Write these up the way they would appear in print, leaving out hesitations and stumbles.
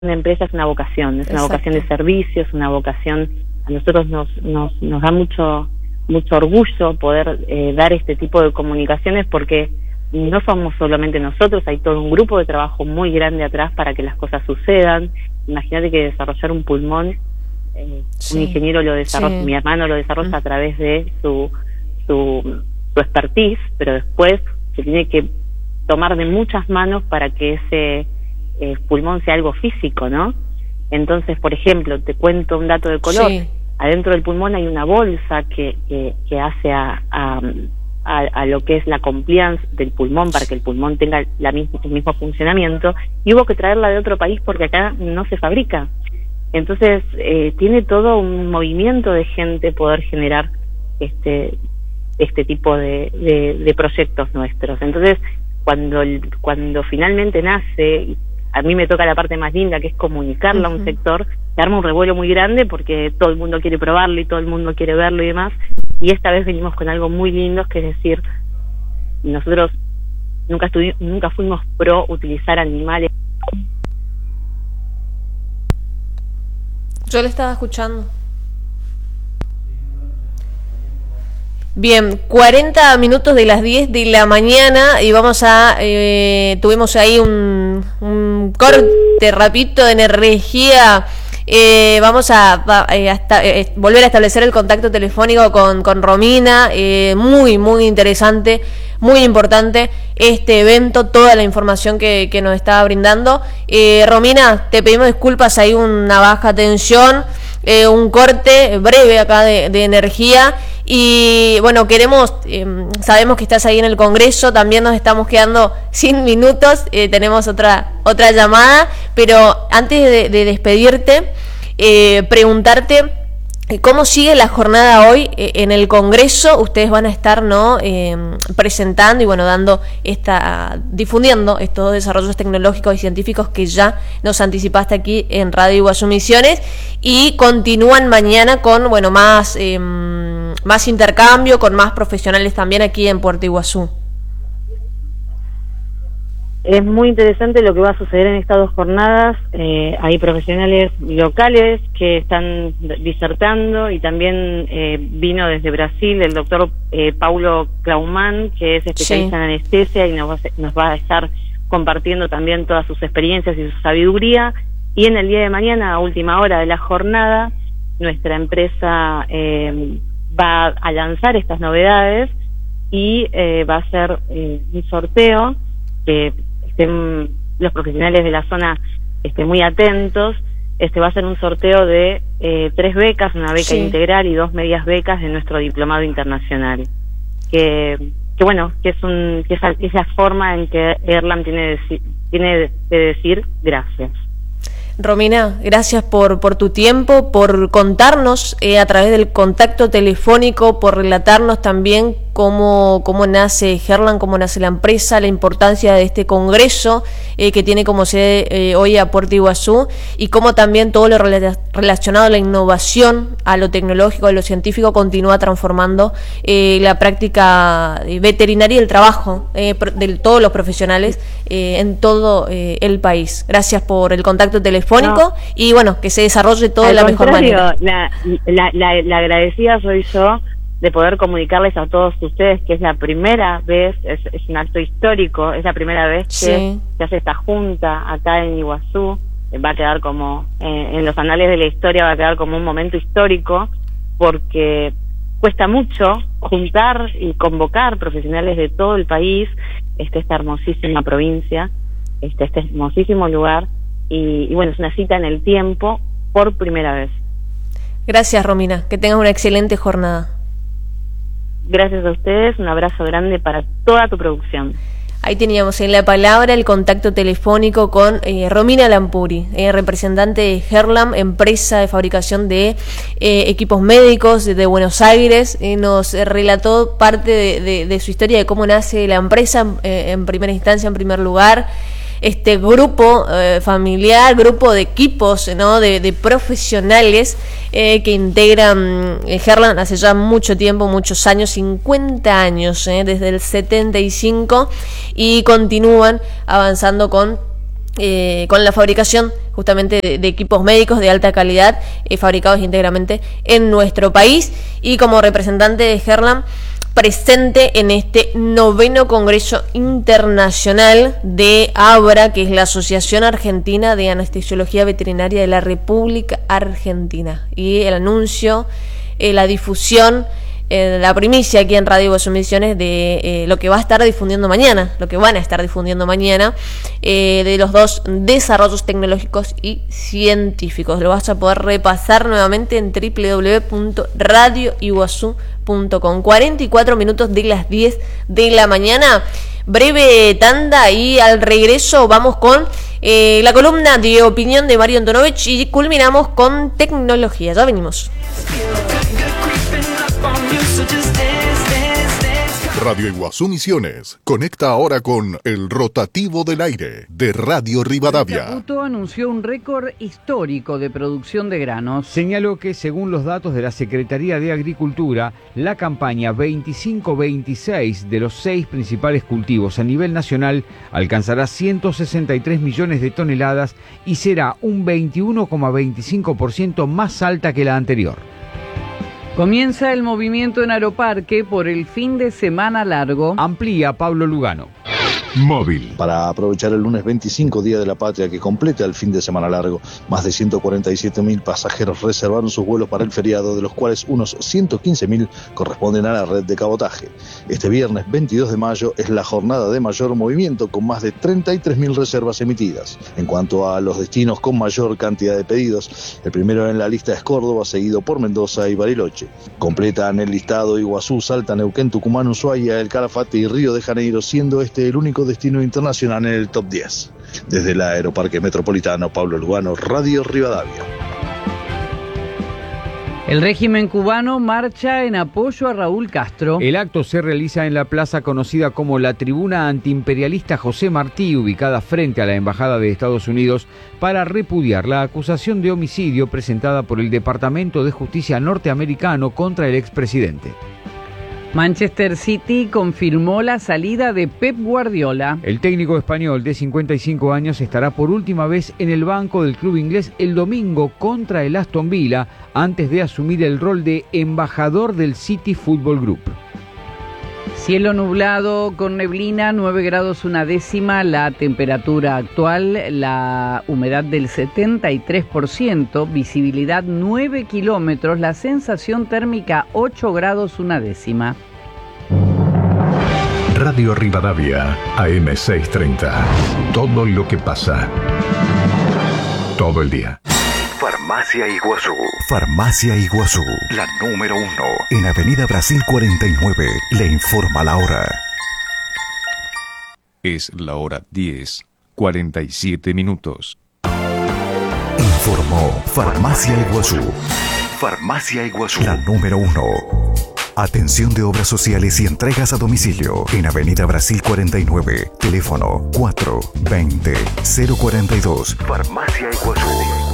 una empresa es una vocación, es una vocación de servicio, es una vocación, a nosotros nos da mucho orgullo poder dar este tipo de comunicaciones, porque no somos solamente nosotros, hay todo un grupo de trabajo muy grande atrás para que las cosas sucedan. Imagínate que desarrollar un pulmón, un ingeniero lo desarrolla, mi hermano lo desarrolla a través de su expertise, pero después se tiene que tomar de muchas manos para que ese pulmón sea algo físico, ¿no? Entonces, por ejemplo, te cuento un dato de color. Adentro del pulmón hay una bolsa que hace a lo que es la compliance del pulmón, para que el pulmón tenga el mismo funcionamiento, y hubo que traerla de otro país porque acá no se fabrica. Entonces tiene todo un movimiento de gente poder generar este tipo de proyectos nuestros. Entonces cuando finalmente nace, a mí me toca la parte más linda, que es comunicarla a un sector, se arma un revuelo muy grande porque todo el mundo quiere probarlo y todo el mundo quiere verlo y demás. Y esta vez venimos con algo muy lindo, que es decir, nosotros nunca fuimos pro utilizar animales. Yo le estaba escuchando. Bien, 40 minutos de las 10 de la mañana y vamos a... tuvimos ahí un corte rapidito de energía. Vamos a volver a establecer el contacto telefónico con Romina. Muy interesante, muy importante este evento, toda la información que nos estaba brindando. Romina, te pedimos disculpas, hay una baja tensión, un corte breve acá de energía. Y bueno, sabemos que estás ahí en el Congreso, también nos estamos quedando sin minutos, tenemos otra llamada, pero antes de despedirte, preguntarte cómo sigue la jornada hoy en el Congreso. Ustedes van a estar presentando y difundiendo estos desarrollos tecnológicos y científicos que ya nos anticipaste aquí en Radio Iguazú Misiones, y continúan mañana con más intercambio, con más profesionales también aquí en Puerto Iguazú. Es muy interesante lo que va a suceder en estas 2 jornadas. Hay profesionales locales que están disertando, y también vino desde Brasil el doctor Paulo Claumán, que es especialista en anestesia, y nos va a estar compartiendo también todas sus experiencias y su sabiduría. Y en el día de mañana, a última hora de la jornada, nuestra empresa va a lanzar estas novedades y va a hacer un sorteo, que estén los profesionales de la zona muy atentos. Va a ser un sorteo de 3 becas, una beca integral y 2 medias becas de nuestro diplomado internacional, que es la forma en que Erlam tiene de decir gracias. Romina, gracias por tu tiempo, por contarnos a través del contacto telefónico, por relatarnos también cómo nace Herlam, cómo nace la empresa, la importancia de este congreso que tiene como sede hoy a Puerto Iguazú, y cómo también todo lo relacionado a la innovación, a lo tecnológico, a lo científico, continúa transformando la práctica veterinaria y el trabajo de todos los profesionales en todo el país. Gracias por el contacto telefónico y que se desarrolle todo de la mejor manera. La agradecida soy yo de poder comunicarles a todos ustedes que es la primera vez, es un acto histórico, es la primera vez que se hace esta junta acá en Iguazú. Va a quedar como, en los anales de la historia, va a quedar como un momento histórico, porque cuesta mucho juntar y convocar profesionales de todo el país, esta hermosísima provincia, este hermosísimo lugar, y es una cita en el tiempo por primera vez. Gracias, Romina, que tengas una excelente jornada. Gracias a ustedes, un abrazo grande para toda tu producción. Ahí teníamos en la palabra el contacto telefónico con Romina Lampuri, representante de Herlam, empresa de fabricación de equipos médicos de Buenos Aires. Nos relató parte de su historia, de cómo nace la empresa en primera instancia, en primer lugar. Este grupo familiar, grupo de equipos, ¿no? de profesionales que integran Herlam hace ya mucho tiempo, muchos años, 50 años, desde el 75, y continúan avanzando con con la fabricación justamente de equipos médicos de alta calidad, fabricados íntegramente en nuestro país, y como representante de Herlam presente en este 9º Congreso Internacional de ABRA, que es la Asociación Argentina de Anestesiología Veterinaria de la República Argentina, y el anuncio, la difusión, la primicia aquí en Radio Iguazú Misiones de lo que va a estar difundiendo mañana, lo que van a estar difundiendo mañana, de los 2 desarrollos tecnológicos y científicos. Lo vas a poder repasar nuevamente en www.radioiguazú.com. 44 minutos de las 10 de la mañana. Breve tanda y al regreso vamos con la columna de opinión de Mario Antonovich y culminamos con tecnología. Ya venimos. Radio Iguazú Misiones conecta ahora con el rotativo del aire de Radio Rivadavia. Caputo anunció un récord histórico de producción de granos. Señaló que, según los datos de la Secretaría de Agricultura, la campaña 25-26 de los 6 principales cultivos a nivel nacional alcanzará 163 millones de toneladas y será un 21,25% más alta que la anterior. Comienza el movimiento en Aeroparque por el fin de semana largo. Amplía Pablo Lugano. Móvil. Para aprovechar el lunes 25, Día de la Patria, que completa el fin de semana largo, más de 147.000 pasajeros reservaron sus vuelos para el feriado, de los cuales unos 115.000 corresponden a la red de cabotaje. Este viernes 22 de mayo es la jornada de mayor movimiento, con más de 33.000 reservas emitidas. En cuanto a los destinos con mayor cantidad de pedidos, el primero en la lista es Córdoba, seguido por Mendoza y Bariloche. Completan el listado Iguazú, Salta, Neuquén, Tucumán, Ushuaia, El Calafate y Río de Janeiro, siendo este el único destino internacional en el top 10. Desde el Aeroparque Metropolitano, Pablo Lugano, Radio Rivadavia. El régimen cubano marcha en apoyo a Raúl Castro. El acto se realiza en la plaza conocida como la Tribuna Antiimperialista José Martí, ubicada frente a la Embajada de Estados Unidos, para repudiar la acusación de homicidio presentada por el Departamento de Justicia norteamericano contra el expresidente. Manchester City confirmó la salida de Pep Guardiola. El técnico español de 55 años estará por última vez en el banco del club inglés el domingo contra el Aston Villa, antes de asumir el rol de embajador del City Football Group. Cielo nublado con neblina, 9 grados 1/10 la temperatura actual, la humedad del 73%, visibilidad 9 kilómetros, la sensación térmica 8 grados 1/10. Radio Rivadavia, AM 630. Todo lo que pasa. Todo el día. Farmacia Iguazú. Farmacia Iguazú. La número 1. En Avenida Brasil 49. Le informa la hora. Es la hora 10:47 minutos. Informó Farmacia Iguazú. Farmacia Iguazú. La número 1. Atención de obras sociales y entregas a domicilio. En Avenida Brasil 49. Teléfono 420-042. Farmacia Iguazú.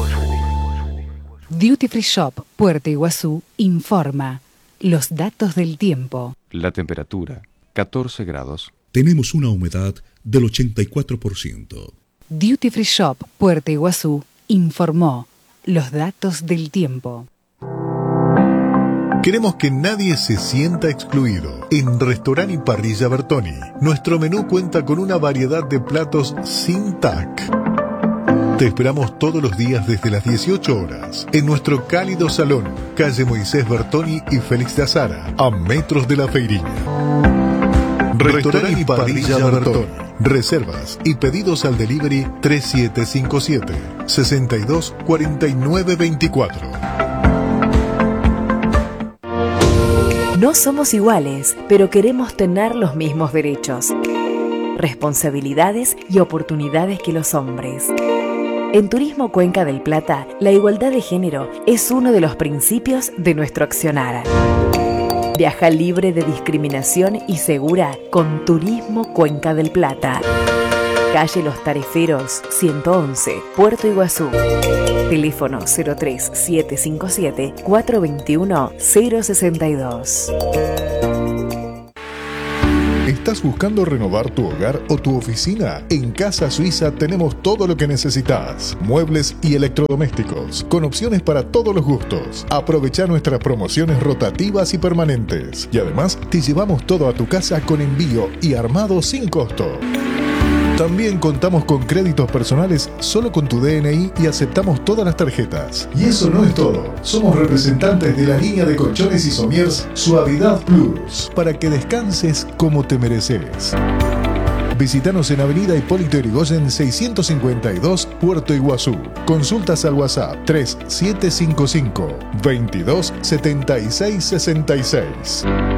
Duty Free Shop Puerto Iguazú informa los datos del tiempo. La temperatura, 14 grados. Tenemos una humedad del 84%. Duty Free Shop Puerto Iguazú informó los datos del tiempo. Queremos que nadie se sienta excluido. En Restaurant y Parrilla Bertoni, nuestro menú cuenta con una variedad de platos sin TAC. Te esperamos todos los días desde las 18 horas en nuestro cálido salón, calle Moisés Bertoni y Félix de Azara, a metros de la Feiriña. Restaurant y Parrilla Bertoni. Reservas y pedidos al delivery 3757-624924. No somos iguales, pero queremos tener los mismos derechos, responsabilidades y oportunidades que los hombres. En Turismo Cuenca del Plata, la igualdad de género es uno de los principios de nuestro accionar. Viaja libre de discriminación y segura con Turismo Cuenca del Plata. Calle Los Tareferos, 111, Puerto Iguazú. Teléfono 03757-421-062. ¿Estás buscando renovar tu hogar o tu oficina? En Casa Suiza tenemos todo lo que necesitas. Muebles y electrodomésticos, con opciones para todos los gustos. Aprovecha nuestras promociones rotativas y permanentes. Y además, te llevamos todo a tu casa con envío y armado sin costo. También contamos con créditos personales solo con tu DNI y aceptamos todas las tarjetas. Y eso no es todo. Somos representantes de la línea de colchones y somiers Suavidad Plus, para que descanses como te mereces. Visítanos en Avenida Hipólito Yrigoyen 652, Puerto Iguazú. Consultas al WhatsApp 3755 22 76 66.